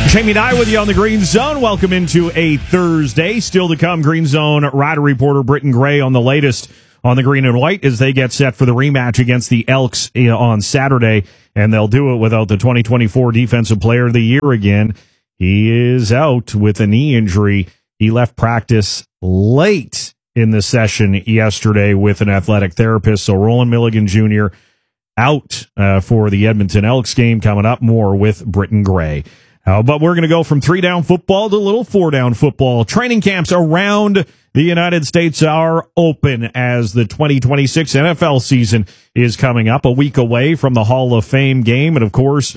Jamie Nye with you on the Green Zone. Welcome into a Thursday. Still to come, Green Zone Rider reporter Britton Gray on the latest on the green and white as they get set for the rematch against the Elks on Saturday, and they'll do it without the 2024 Defensive Player of the Year again. He is out with a knee injury. He left practice late in the session yesterday with an athletic therapist, so Roland Milligan Jr. out for the Edmonton Elks game. Coming up, more with Britton Gray. But we're going to go from 3-down football to little 4-down football. Training camps around the United States are open as the 2026 NFL season is coming up, a week away from the Hall of Fame game, and of course,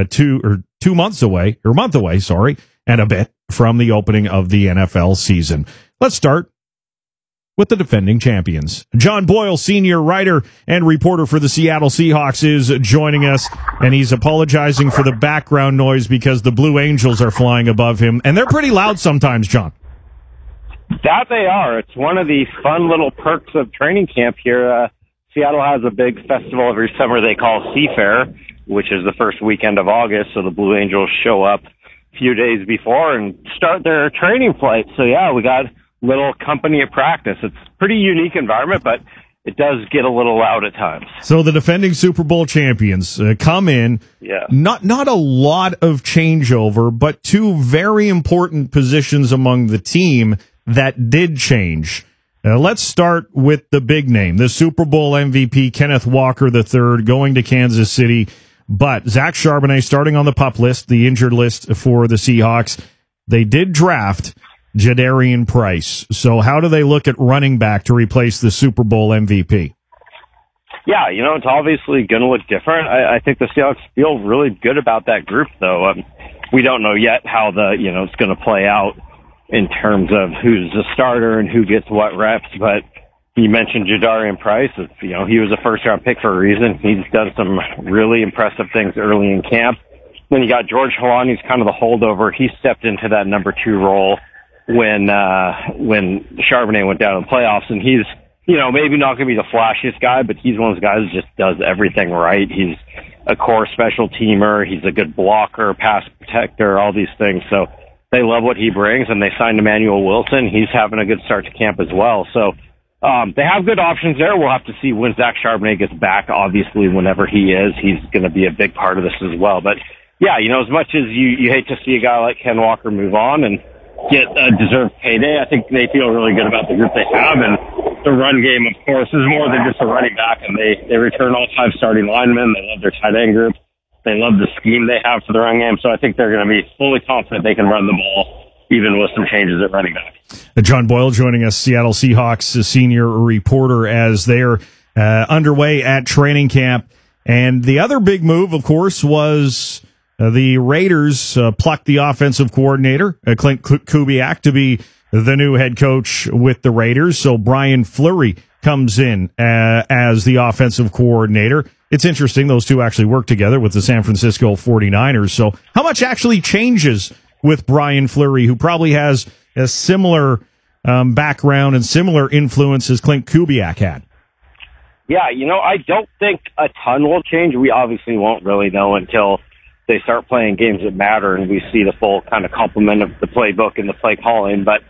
2 months away, or a month away, sorry, and a bit from the opening of the NFL season. Let's start with the defending champions. John Boyle, senior writer and reporter for the Seattle Seahawks, is joining us, and he's apologizing for the background noise because the Blue Angels are flying above him, and they're pretty loud sometimes, John. That they are. It's one of the fun little perks of training camp here. Seattle has a big festival every summer they call Seafair, which is the first weekend of August, so the Blue Angels show up a few days before and start their training flight. So, yeah, we got little company at practice. It's a pretty unique environment, but it does get a little loud at times. So the defending Super Bowl champions come in. Yeah. Not a lot of changeover, but two very important positions among the team that did change. Let's start with the big name, the Super Bowl MVP, Kenneth Walker III, going to Kansas City. But Zach Charbonnet starting on the PUP list, the injured list for the Seahawks. They did draft Jadarian Price. So how do they look at running back to replace the Super Bowl MVP? Yeah, it's obviously going to look different. I think the Seahawks feel really good about that group, though. We don't know yet how it's going to play out in terms of who's the starter and who gets what reps. But you mentioned Jadarian Price. He was a first-round pick for a reason. He's done some really impressive things early in camp. Then you got George Holani, who's kind of the holdover. He stepped into that number 2 role when Charbonnet went down in the playoffs, and he's, maybe not going to be the flashiest guy, but he's one of those guys who just does everything right. He's a core special teamer. He's a good blocker, pass protector, all these things. So they love what he brings, and they signed Emmanuel Wilson. He's having a good start to camp as well. So they have good options there. We'll have to see when Zach Charbonnet gets back. Obviously, whenever he is, he's going to be a big part of this as well. But, yeah, as much as you hate to see a guy like Ken Walker move on and get a deserved payday, I think they feel really good about the group they have. And the run game, of course, is more than just a running back. And they return all 5 starting linemen. They love their tight end group. They love the scheme they have for the run game. So I think they're going to be fully confident they can run the ball, even with some changes at running back. John Boyle joining us, Seattle Seahawks senior reporter, as they're underway at training camp. And the other big move, of course, was the Raiders plucked the offensive coordinator, Clint Kubiak, to be the new head coach with the Raiders. So Brian Fleury comes in as the offensive coordinator. It's interesting, those two actually work together with the San Francisco 49ers. So how much actually changes with Brian Fleury, who probably has a similar background and similar influence as Clint Kubiak had? Yeah, I don't think a ton will change. We obviously won't really know until they start playing games that matter and we see the full kind of complement of the playbook and the play calling. But,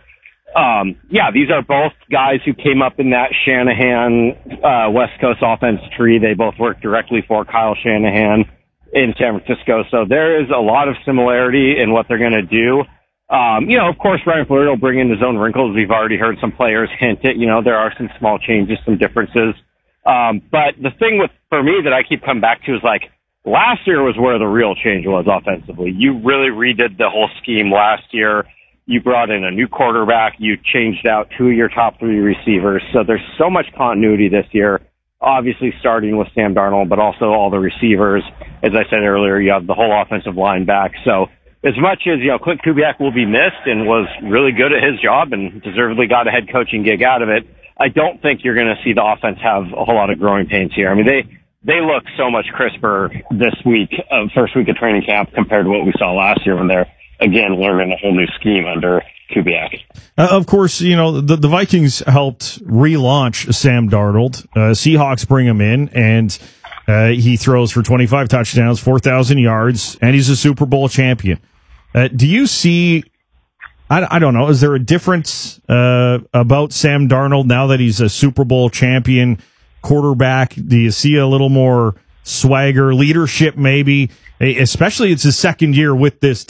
these are both guys who came up in that Shanahan West Coast offense tree. They both worked directly for Kyle Shanahan in San Francisco. So there is a lot of similarity in what they're going to do. Of course, Brian Fleury will bring in his own wrinkles. We've already heard some players hint at, there are some small changes, some differences. But the thing for me that I keep coming back to is last year was where the real change was offensively. You really redid the whole scheme last year. You brought in a new quarterback. You changed out 2 of your top 3 receivers. So there's so much continuity this year, obviously starting with Sam Darnold, but also all the receivers. As I said earlier, you have the whole offensive line back. So as much as, Clint Kubiak will be missed and was really good at his job and deservedly got a head coaching gig out of it, I don't think you're going to see the offense have a whole lot of growing pains here. I mean, they look so much crisper this week, first week of training camp, compared to what we saw last year when they're, again, learning a whole new scheme under Kubiak. Of course, the Vikings helped relaunch Sam Darnold. Seahawks bring him in, and he throws for 25 touchdowns, 4,000 yards, and he's a Super Bowl champion. Do you see? I don't know. Is there a difference about Sam Darnold now that he's a Super Bowl champion quarterback? Do you see a little more swagger, leadership, maybe? Especially it's his second year with this